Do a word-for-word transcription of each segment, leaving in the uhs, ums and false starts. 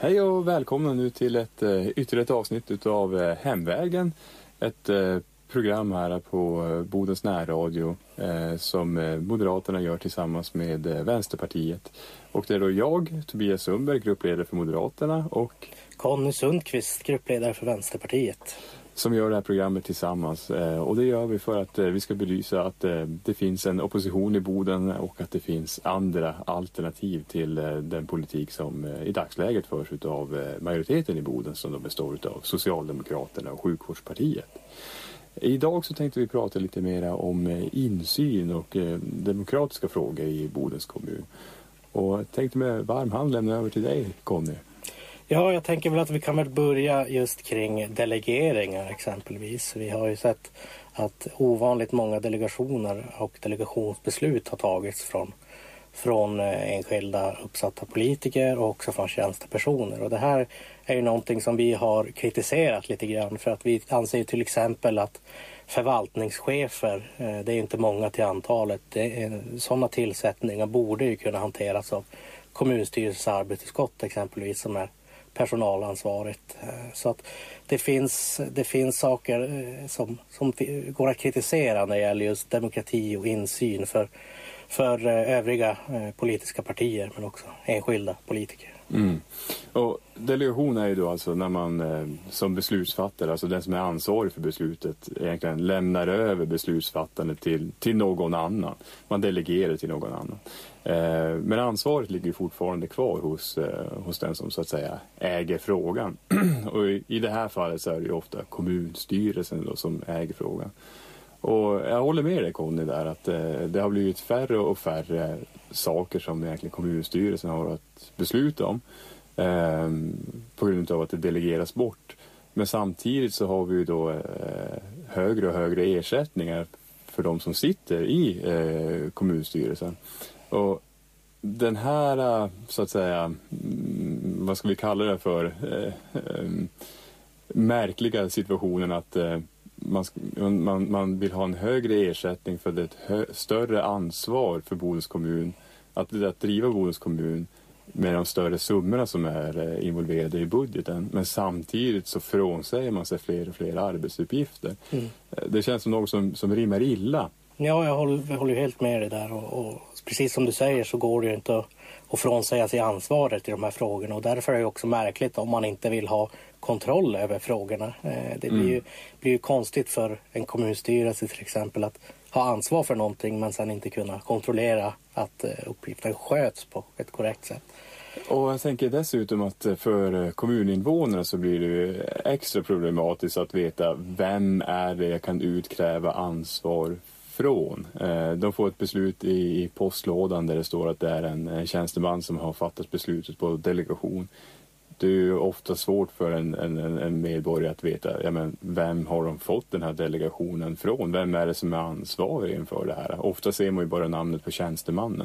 Hej och välkomna nu till ett uh, ytterligare ett avsnitt av uh, Hemvägen. Ett uh, program här på uh, Bodens närradio uh, som uh, Moderaterna gör tillsammans med uh, Vänsterpartiet. Och det är då jag, Tobias Sundberg, gruppledare för Moderaterna, och Conny Sundqvist, gruppledare för Vänsterpartiet, som gör det här programmet tillsammans. Och det gör vi för att vi ska belysa att det finns en opposition i Boden och att det finns andra alternativ till den politik som i dagsläget förs av majoriteten i Boden, som då består av Socialdemokraterna och Sjukvårdspartiet. Idag så tänkte vi prata lite mer om insyn och demokratiska frågor i Bodens kommun. Och jag tänkte med varm hand lämna över till dig, Conny. Ja, jag tänker väl att vi kan väl börja just kring delegeringar exempelvis. Vi har ju sett att ovanligt många delegationer och delegationsbeslut har tagits från, från enskilda uppsatta politiker och också från tjänstepersoner. Och det här är ju någonting som vi har kritiserat lite grann, för att vi anser ju till exempel att förvaltningschefer, det är inte många till antalet, det är, sådana tillsättningar borde ju kunna hanteras av kommunstyrelsens arbetsutskott exempelvis, som är personalansvarigt. Så att det finns, det finns saker som, som går att kritisera när det gäller just demokrati och insyn för, för övriga politiska partier, men också enskilda politiker. Mm. Och delegation är ju då alltså när man eh, som beslutsfattare, alltså den som är ansvarig för beslutet, egentligen lämnar över beslutsfattandet till, till någon annan. Man delegerar till någon annan. Eh, men ansvaret ligger fortfarande kvar hos, eh, hos den som så att säga äger frågan. Och i, i det här fallet så är det ju ofta kommunstyrelsen då som äger frågan. Och jag håller med dig, Conny, där att eh, det har blivit färre och färre saker som egentligen kommunstyrelsen har att besluta om eh, på grund av att det delegeras bort. Men samtidigt så har vi ju då eh, högre och högre ersättningar för de som sitter i eh, kommunstyrelsen. Och den här, så att säga, vad ska vi kalla det för, eh, eh, märkliga situationen att eh, Man, man, man vill ha en högre ersättning för det hö, större ansvar för Bodens kommun att, att driva Bodens kommun med de större summorna som är eh, involverade i budgeten, men samtidigt så frånsäger man sig fler och fler arbetsuppgifter. Mm. Det känns som något som, som rimmar illa. Ja, jag håller, jag håller helt med dig där, och, och precis som du säger så går det ju inte att, att frånsäga sig ansvaret i de här frågorna, och därför är det också märkligt om man inte vill ha kontroll över frågorna. Det blir ju, blir ju konstigt för en kommunstyrelse till exempel att ha ansvar för någonting men sen inte kunna kontrollera att uppgiften sköts på ett korrekt sätt. Och jag tänker dessutom att för kommuninvånare så blir det extra problematiskt att veta vem är det jag kan utkräva ansvar från. De får ett beslut i postlådan där det står att det är en tjänsteman som har fattat beslutet på delegation. Det är ju ofta svårt för en, en, en medborgare att veta, ja, men vem har de fått den här delegationen från? Vem är det som är ansvarig inför det här? Ofta ser man ju bara namnet på tjänstemannen.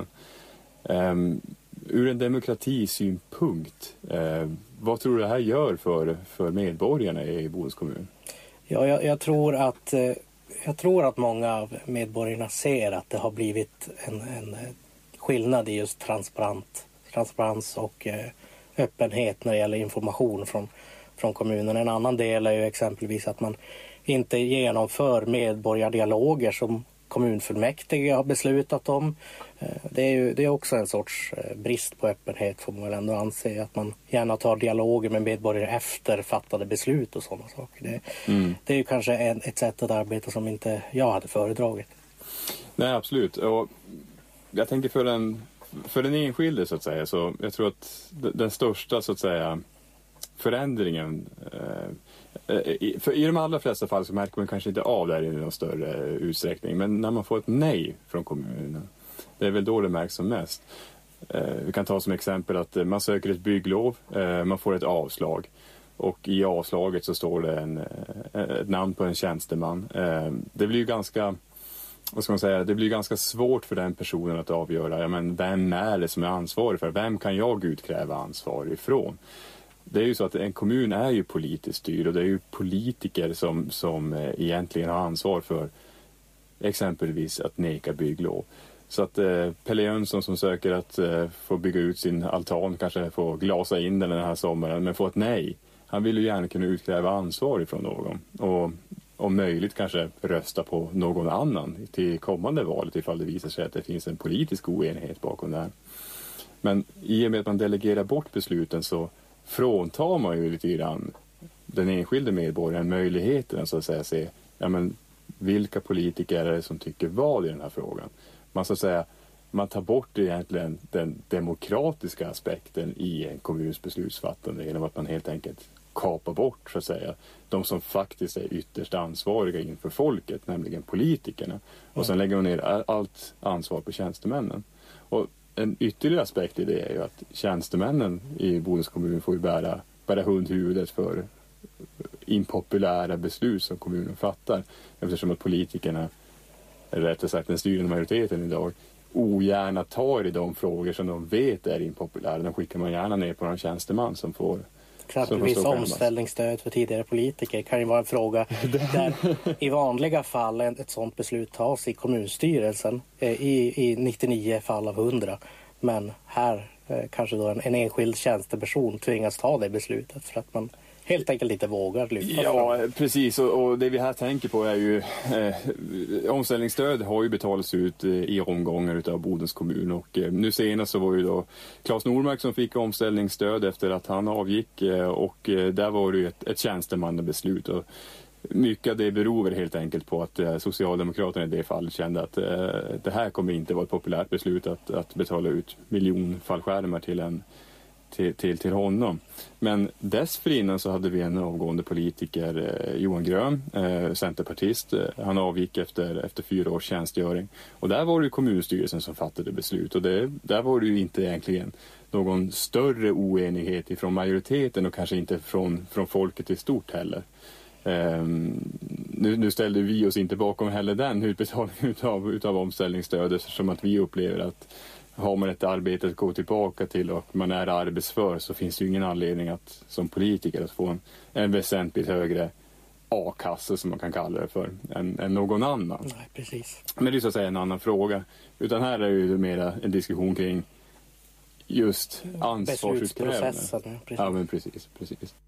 Um, ur en demokratisynpunkt, uh, vad tror du det här gör för, för medborgarna i Bodens kommun? Ja, jag, jag, tror att, jag tror att många av medborgarna ser att det har blivit en, en skillnad i just transparent, transparens och eh, öppenhet när det gäller information från, från kommunen. En annan del är ju exempelvis att man inte genomför medborgardialoger som kommunfullmäktige har beslutat om. Det är ju det är också en sorts brist på öppenhet, får man väl ändå anse, att man gärna tar dialoger med medborgare efter fattade beslut och sådana saker. Det, mm. det är ju kanske en, ett sätt att arbeta som inte jag hade föredragit. Nej, absolut. Och jag tänker för den För den enskilde så att säga, så jag tror att den största så att säga förändringen eh, i, för i de allra flesta fall så märker man kanske inte av det här i någon större utsträckning, men när man får ett nej från kommunen, det är väl då det märks som mest. Eh, vi kan ta som exempel att man söker ett bygglov, eh, man får ett avslag, och i avslaget så står det en, ett namn på en tjänsteman. Eh, det blir ju ganska Vad ska man säga? Det blir ganska svårt för den personen att avgöra, ja, men vem är det som är ansvarig för? Vem kan jag utkräva ansvar ifrån? Det är ju så att en kommun är ju politiskt styrd, och det är ju politiker som, som egentligen har ansvar för exempelvis att neka bygglov. Så att eh, Pelle Jönsson som söker att eh, få bygga ut sin altan, kanske få glasa in den den här sommaren, men få ett nej. Han vill ju gärna kunna utkräva ansvar ifrån någon och om möjligt kanske rösta på någon annan till kommande valet ifall det visar sig att det finns en politisk oenighet bakom det här. Men i och med att man delegerar bort besluten så fråntar man ju lite grann den enskilde medborgaren möjligheten så att säga se ja, men, vilka politiker är det som tycker vad i den här frågan. Man så att säga man tar bort egentligen den demokratiska aspekten i en kommuns beslutsfattande genom att man helt enkelt kapar bort så att säga de som faktiskt är ytterst ansvariga inför folket, nämligen politikerna. Och sen lägger man ner allt ansvar på tjänstemännen. Och en ytterligare aspekt i det är ju att tjänstemännen i Bodens kommun får ju bära, bära hundhuvudet för impopulära beslut som kommunen fattar. Eftersom att politikerna, eller rättare sagt den styrande majoriteten idag, ogärna tar i de frågor som de vet är impopulära. De skickar man gärna ner på någon tjänsteman som får Exempelvis omställningsstöd för tidigare politiker kan ju vara en fråga där i vanliga fall ett sådant beslut tas i kommunstyrelsen i, i nittionio fall av hundra. Men här eh, kanske då en, en enskild tjänsteperson tvingas ta det beslutet för att man helt enkelt inte vågar lyfta. Ja, precis. Och, och det vi här tänker på är ju eh, omställningsstöd har ju betalats ut eh, i omgångar utav Bodens kommun och eh, nu senast så var ju då Claes Normark som fick omställningsstöd efter att han avgick eh, och eh, där var det ju ett, ett tjänstemannabeslut och mycket av det beror helt enkelt på att eh, Socialdemokraterna i det fallet kände att eh, det här kommer inte vara ett populärt beslut att, att betala ut miljonfallskärmar till en Till, till, till honom. Men dessförinnan så hade vi en avgående politiker, eh, Johan Grön, eh, centerpartist. Eh, han avgick efter, efter fyra års tjänstgöring. Och där var det kommunstyrelsen som fattade beslut. Och det, där var det ju inte egentligen någon större oenighet ifrån majoriteten och kanske inte från, från folket i stort heller. Eh, nu, nu ställde vi oss inte bakom heller den utbetalningen utav, utav omställningsstödet som att vi upplever att har man ett arbete att gå tillbaka till och man är arbetsför så finns det ju ingen anledning att som politiker att få en, en väsentligt högre a-kassa som man kan kalla det för än, än någon annan. Nej, precis. Men det är så att säga en annan fråga. Utan här är ju mera en diskussion kring just ansvarsutkrävande. Beslutsprocessen. Ja, men precis, precis.